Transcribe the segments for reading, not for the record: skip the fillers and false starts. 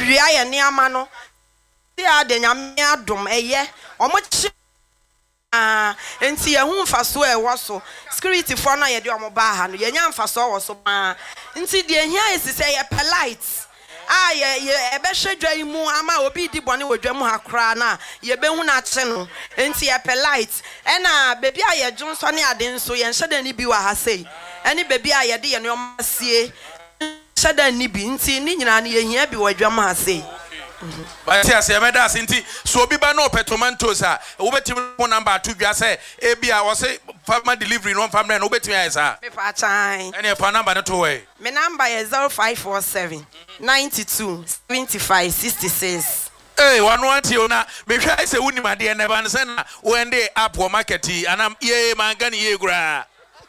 wia ye ne ama no dia de nyame adom eye omochi enti ye hu mfaso e wo so security for na ye de omoba ha no ye nya mfaso wo so ma enti de hia esise ye polite ye ebe hwedwa imu ama obi di bone wodwa mu hakra na ye be hu na che no enti ye polite na bebi a ye dwon so ne ade nso ye nhede ni bi wa ha sei eni bebi a ye de ye no masie nhede ni bi enti ni nyina ne ye hia bi wodwa mu ha sei but yes ye meda sinti so obi ba no tomatoes a wo betimi phone number to dwa say e bia wo say farmer delivery no family no betimi aye sa me pa chan any phone number no to we my number is 0547 92 75 66 one want you na me hwa say woni made na ba say na wo ende app market anam ye manga ni ye gura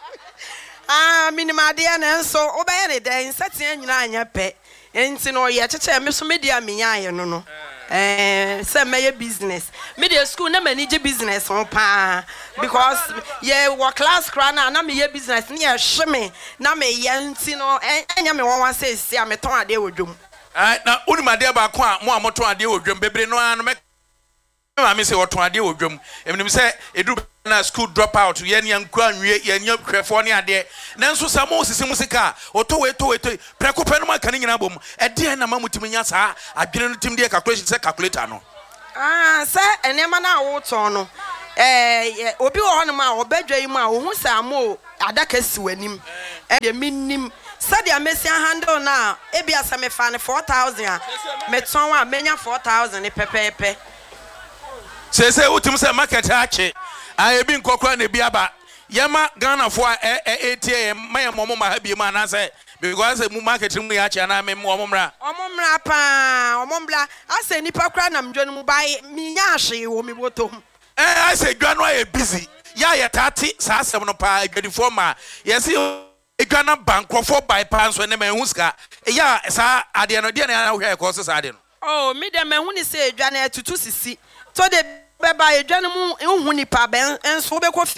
minimum de na nso obaye ne den setia nyina anya pe enti no ye cheche me so media menya ye no say my business media school na manage business on pa because ye work class crana na me business na ye hweme na me ye enti no enya me won say sia me ton ade wodwom na uni made ba ko a mo amoton ade wodwom bebre no an me me say woton ade wodwom eminim say edu na school drop out ye ne anku anwie ye nya hwefo ne ade nanso samo sisi musika oto we prekope no maka ne nyina bom e de na mamutimi nya saa adwene no tim de calculation say calculator no say enema na woton no obi wo hono ma obadwa yi ma wo hu samo adaka si wanim de minim sadia mesia handle na ebia sa me fa ne 4000 a meton a menya 4000 pepepe say utim say market ache I been kokra ne biaba yama Ghana for ATM my momo ma ha bi ma na say because mu market mu ya cha na me omomra pa omombla ase nipa kra na mdwanu mu bai mi nya ahwe wo mi botom I say dwanu ay busy ya ye tati sa asem no pa adwadifo ma yes edwana bankrofo by pan so ne ma hu ska ya sa ade no de na hwe ko so sa ade no oh me de ma hu ni say edwana atutu sisi to de beba edwana mu hu nipa ben enso be ko